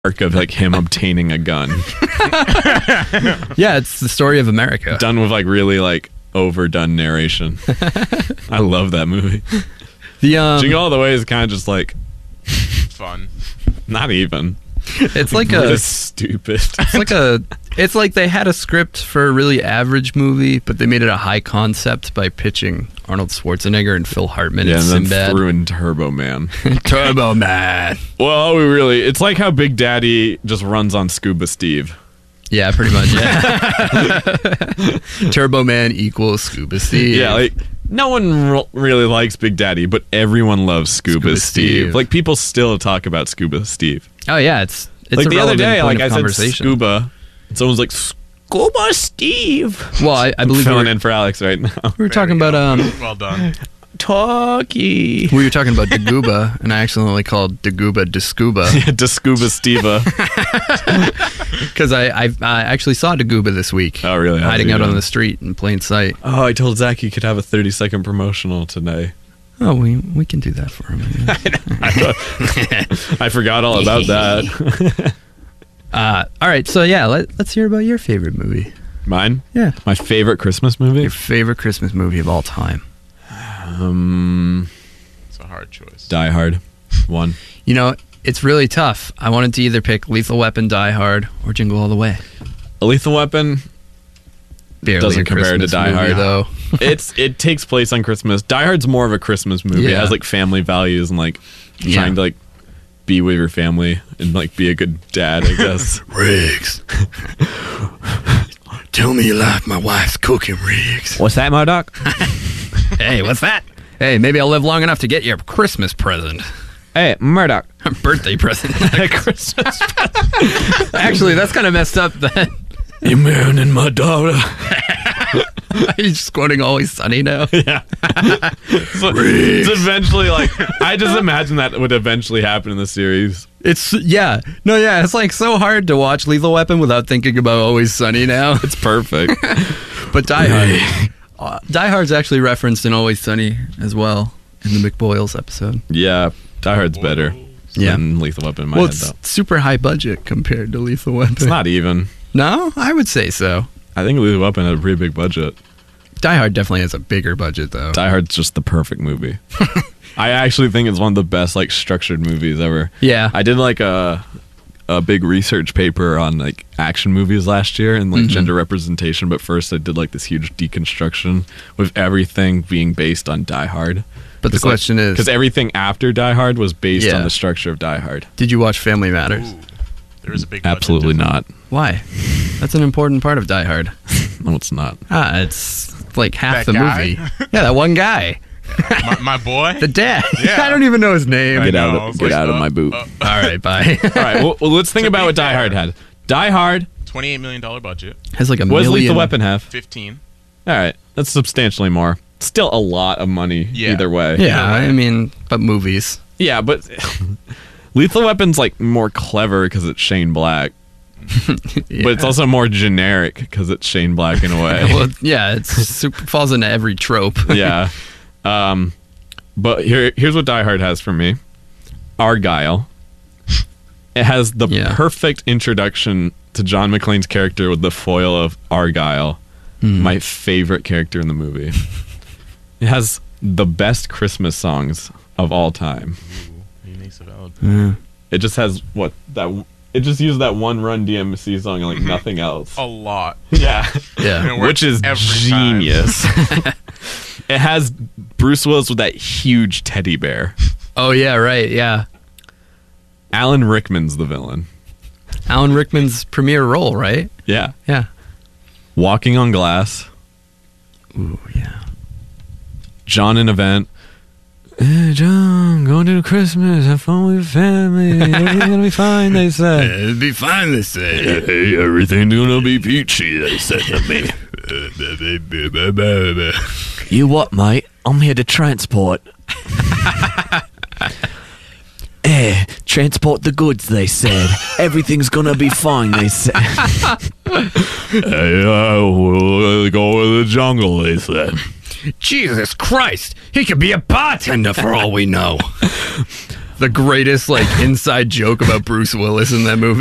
arc of like him obtaining a gun. Yeah, it's the story of America. Done with like really like overdone narration. I love that movie. The Jingle All the Way is kind of just like Fun. not even. it's like Just stupid. it's like they had a script for a really average movie, but they made it a high concept by pitching Arnold Schwarzenegger and Phil Hartman Yeah, and and then Sinbad. threw in Turbo Man. Turbo Man. Well, it's like how Big Daddy just runs on Scuba Steve. Yeah, pretty much. Yeah. Turbo Man equals Scuba Steve. Yeah, like no one really likes Big Daddy, but everyone loves Scuba Steve. Like people still talk about Scuba Steve. Oh yeah, it's Like a the other relevant day, point like of I said conversation. Scuba, and someone's like Scuba Steve. Well, I I'm believe filling in for Alex right now. we were talking about Well done. Talkie. we were talking about Daguba, and I accidentally called Daguba Descuba To Scuba Steva. because I actually saw Daguba this week. Oh, really? How's Hiding he out on doing? the street in plain sight. Oh, I told Zach he could have a 30-second promotional today. Oh, we can do that for him. I forgot all about that. All right, so yeah, let's hear about your favorite movie. Mine? Yeah, My favorite Christmas movie? your favorite Christmas movie of all time. It's a hard choice. Die Hard. One. You know, it's really tough. I wanted to either pick Lethal Weapon, Die Hard, or Jingle All the Way. A Lethal Weapon Barely doesn't a compare to Christmas Die movie, Hard, though. It takes place on Christmas. Die Hard's more of a Christmas movie. It Yeah. has like family values and like Yeah. trying to like be with your family and like be a good dad, I guess. Riggs. Tell me you like my wife's cooking, Riggs. What's that, Modoc? Hey, what's that? Hey, maybe I'll live long enough to get your Christmas present. Hey, Murdoch. Birthday present. Christmas. Actually, that's kind of messed up then. You marrying my daughter. He's just quoting Always Sunny now. Yeah. It's eventually like I just imagine that would eventually happen in the series. It's it's like so hard to watch Lethal Weapon without thinking about Always Sunny now. It's perfect. But Die Hard. Die Hard's actually referenced in Always Sunny as well in the McBoyles episode. Yeah, Die Hard's better Yeah. than Lethal Weapon in my Well, head, it's though. super high budget compared to Lethal Weapon. It's not even. No, I would say so. I think Lethal Weapon had a pretty big budget. Die Hard definitely has a bigger budget, though. Die Hard's just the perfect movie. I actually think it's one of the best like structured movies ever. Yeah. I did like a big research paper on like action movies last year and like gender representation, but first I did like this huge deconstruction with everything being based on Die Hard. But the question is, because everything after Die Hard was based Yeah. on the structure of Die Hard. did you watch Family Matters? Ooh, there is a big budget Absolutely difference. not. Why? That's an important part of Die Hard. No, it's not. It's like half That the guy? movie. Yeah, that one guy. My boy? The dad. Yeah. I don't even know his name. Get know, out I of was get like, out of my boot. All right, bye. All right. Well, let's think To about be what Die fair. Hard had. Die Hard. $28 million budget. Has like a What does million. Lethal Weapon have? 15. All right, that's substantially more. Still a lot of money Yeah. either way. Yeah, I mean, but movies. Yeah, but Lethal Weapon's like more clever because it's Shane Black, Yeah. but it's also more generic because it's Shane Black in a way. Well, yeah, it's super, falls into every trope. Yeah. But here's what Die Hard has for me. Argyle. It has the Yeah. perfect introduction to John McClane's character with the foil of Argyle. My favorite character in the movie. It has the best Christmas songs of all time. He makes a valid Yeah. It just has it just used that one Run DMC song and like nothing else. a lot. Yeah. Yeah. It works Which is every time. genius. It has Bruce Willis with that huge teddy bear. Oh, yeah, right, yeah. Alan Rickman's the villain. Alan Rickman's premiere role, right? Yeah. Yeah. Walking on Glass. Ooh, yeah. John in Event. Hey, John, going to Christmas, have fun with your family. Everything's gonna be fine, they say. It'd be fine, they say. Hey, everything's gonna be peachy, they said to me. You what, mate? I'm here to transport. Transport the goods, they said. Everything's gonna be fine, they said. We'll go to the jungle, they said. Jesus Christ! He could be a bartender for all we know. the greatest like inside joke about Bruce Willis in that movie.